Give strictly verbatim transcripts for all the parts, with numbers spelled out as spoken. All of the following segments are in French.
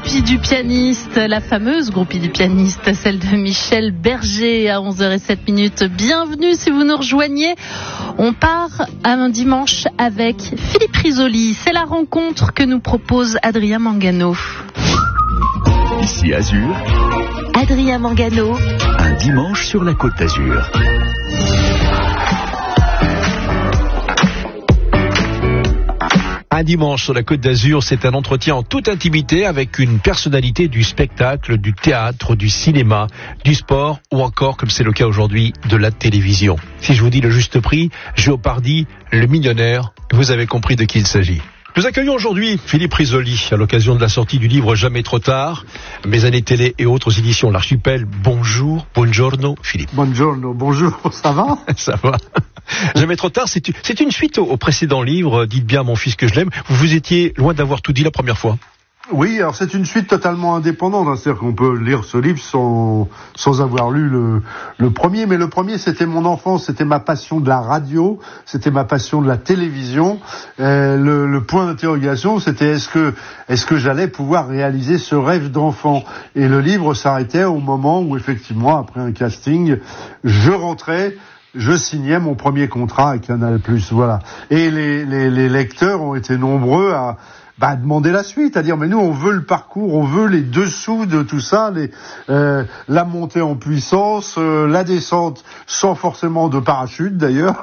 groupie du pianiste, la fameuse groupie du pianiste, celle de Michel Berger à onze heures zéro sept minutes. Bienvenue si vous nous rejoignez. On part un dimanche avec Philippe Risoli. C'est la rencontre que nous propose Adrien Mangano. Ici Azur. Adrien Mangano. Un dimanche sur la Côte d'Azur. Un dimanche sur la Côte d'Azur, c'est un entretien en toute intimité avec une personnalité du spectacle, du théâtre, du cinéma, du sport ou encore, comme c'est le cas aujourd'hui, de la télévision. Si je vous dis le juste prix, Jeopardy, le millionnaire, vous avez compris de qui il s'agit. Nous accueillons aujourd'hui Philippe Risoli à l'occasion de la sortie du livre Jamais trop tard, Mes années télé et autres éditions L'Archipel. Bonjour, buongiorno Philippe. Buongiorno, bonjour, ça va? Ça va. Jamais trop tard, c'est, c'est une suite au, au précédent livre, Dites bien mon fils que je l'aime. Vous vous étiez loin d'avoir tout dit la première fois. Oui, alors c'est une suite totalement indépendante, hein, c'est-à-dire qu'on peut lire ce livre sans sans avoir lu le le premier, mais le premier c'était mon enfance, c'était ma passion de la radio, c'était ma passion de la télévision. Euh, le, le point d'interrogation c'était est-ce que est-ce que j'allais pouvoir réaliser ce rêve d'enfant? Et le livre s'arrêtait au moment où effectivement après un casting, je rentrais. Je signais mon premier contrat avec Canal plus, voilà. Et les, les, les lecteurs ont été nombreux à, bah, demander la suite, à dire mais nous on veut le parcours, on veut les dessous de tout ça, les, euh, la montée en puissance, euh, la descente sans forcément de parachute d'ailleurs,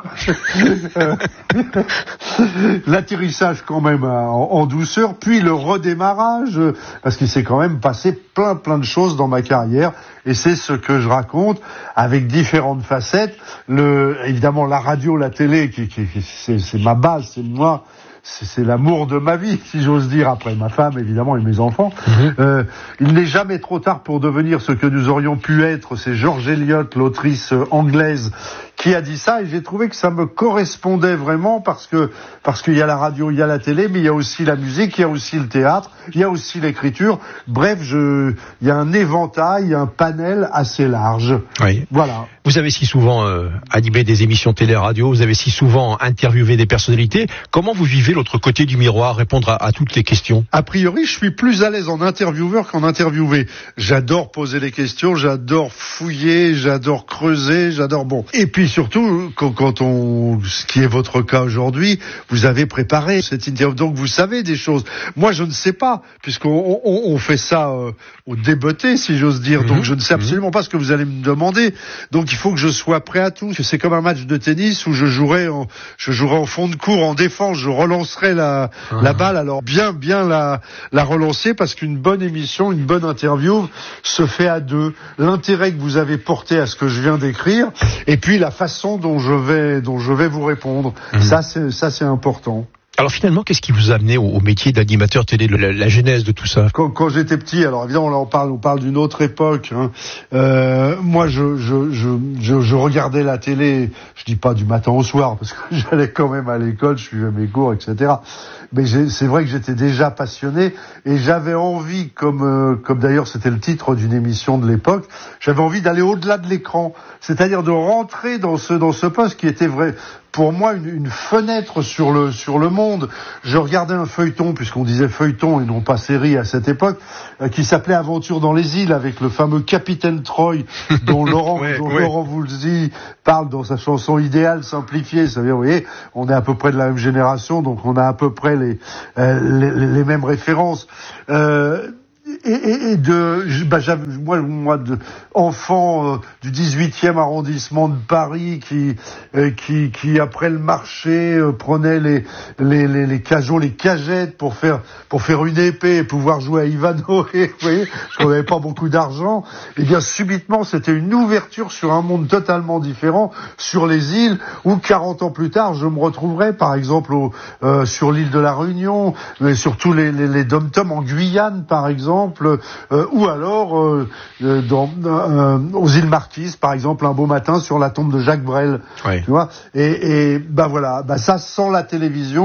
l'atterrissage quand même en, en douceur, puis le redémarrage, parce qu'il s'est quand même passé plein plein de choses dans ma carrière. Et c'est ce que je raconte avec différentes facettes. Le, évidemment, la radio, la télé, qui, qui, qui c'est, c'est ma base, c'est moi, c'est, c'est l'amour de ma vie, si j'ose dire, après ma femme, évidemment, et mes enfants. Mmh. Euh, il n'est jamais trop tard pour devenir ce que nous aurions pu être. C'est George Eliot, l'autrice anglaise, qui a dit ça, et j'ai trouvé que ça me correspondait vraiment parce que parce qu'il y a la radio, il y a la télé, mais il y a aussi la musique, il y a aussi le théâtre, il y a aussi l'écriture. Bref, je, il y a un éventail, un panel assez large. Oui. Voilà. Vous avez si souvent euh, animé des émissions télé-radio, vous avez si souvent interviewé des personnalités. Comment vous vivez l'autre côté du miroir, répondre à, à toutes les questions? A priori, je suis plus à l'aise en intervieweur qu'en interviewé. J'adore poser les questions, j'adore fouiller, j'adore creuser, j'adore bon. Et puis surtout, quand, quand on, ce qui est votre cas aujourd'hui, vous avez préparé cette interview, donc vous savez des choses. Moi, je ne sais pas, puisqu'on on, on fait ça euh, au débotté, si j'ose dire. Mmh, donc je ne sais absolument mmh. pas ce que vous allez me demander. Donc il faut que je sois prêt à tout. C'est comme un match de tennis où je jouerai en, je jouerai en fond de cours, en défense, je relancerai la, mmh. la balle. Alors bien, bien la, la relancer, parce qu'une bonne émission, une bonne interview se fait à deux. L'intérêt que vous avez porté à ce que je viens d'écrire, et puis la façon dont je vais, dont je vais vous répondre. Mmh. Ça, c'est, ça, c'est important. Alors finalement, qu'est-ce qui vous a amené au, au métier d'animateur télé, la, la genèse de tout ça? Quand, quand j'étais petit, alors évidemment, là on parle, on parle d'une autre époque. Hein. Euh, moi, je, je, je, je, je regardais la télé. Je dis pas du matin au soir, parce que j'allais quand même à l'école, je suivais mes cours, et cetera. Mais j'ai, c'est vrai que j'étais déjà passionné et j'avais envie, comme, euh, comme d'ailleurs c'était le titre d'une émission de l'époque, j'avais envie d'aller au-delà de l'écran, c'est-à-dire de rentrer dans ce, dans ce poste qui était vrai. Pour moi, une, une fenêtre sur le sur le monde. Je regardais un feuilleton, puisqu'on disait feuilleton et non pas série à cette époque, euh, qui s'appelait Aventure dans les îles, avec le fameux Capitaine Troy, dont Laurent, ouais, dont ouais. Laurent Voulzy parle dans sa chanson Idéal simplifié. Ça veut dire, vous voyez, on est à peu près de la même génération, donc on a à peu près les euh, les, les mêmes références. Euh, Et, et, et de, bah, j'avais, moi, moi, de, enfant euh, du dix-huitième arrondissement de Paris, qui, euh, qui, qui après le marché euh, prenait les, les, les, les cajots, les cagettes pour faire, pour faire une épée et pouvoir jouer à Ivano. Et, vous voyez, je n'avais pas beaucoup d'argent. Et bien, subitement, c'était une ouverture sur un monde totalement différent, sur les îles, où quarante ans plus tard, je me retrouverais, par exemple, au, euh, sur l'île de la Réunion, mais surtout les, les, les dom-toms en Guyane, par exemple. Euh, ou alors euh, dans, euh, aux îles Marquises, par exemple, un beau matin sur la tombe de Jacques Brel, oui. Tu vois. Et, et bah voilà, bah ça sans la télévision,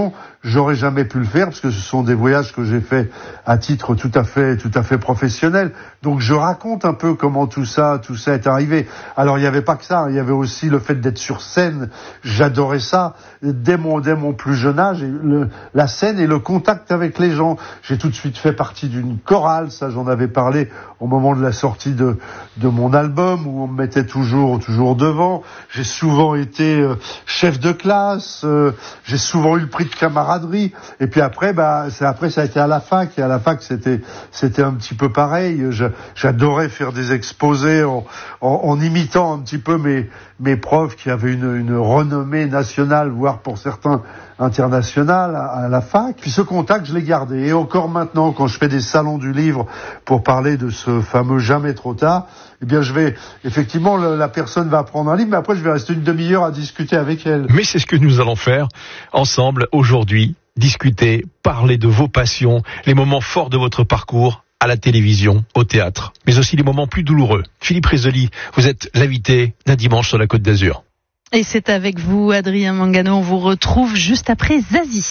j'aurais jamais pu le faire parce que ce sont des voyages que j'ai faits à titre tout à fait, tout à fait professionnel. Donc je raconte un peu comment tout ça, tout ça est arrivé. Alors il y avait pas que ça, il y avait aussi le fait d'être sur scène. J'adorais ça dès mon, dès mon plus jeune âge. Et le, la scène et le contact avec les gens. J'ai tout de suite fait partie d'une chorale, ça j'en avais parlé au moment de la sortie de, de mon album où on me mettait toujours, toujours devant. J'ai souvent été euh, chef de classe, euh, j'ai souvent eu le prix de camaraderie. Et puis après, bah, c'est, après ça a été à la fac. Et à la fac, c'était, c'était un petit peu pareil. Je, j'adorais faire des exposés en, en, en imitant un petit peu mes, mes profs qui avaient une, une renommée nationale, voire pour certains internationale à, à la fac. Puis ce contact, je l'ai gardé. Et encore maintenant, quand je fais des salons du livre pour parler de ce fameux jamais trop tard, eh bien, je vais, effectivement, le, la personne va prendre un livre, mais après, je vais rester une demi-heure à discuter avec elle. Mais c'est ce que nous allons faire ensemble aujourd'hui. Discuter, parler de vos passions, les moments forts de votre parcours à la télévision, au théâtre, mais aussi les moments plus douloureux. Philippe Rizzoli, vous êtes l'invité d'un dimanche sur la Côte d'Azur. Et c'est avec vous, Adrien Mangano. On vous retrouve juste après Zazie.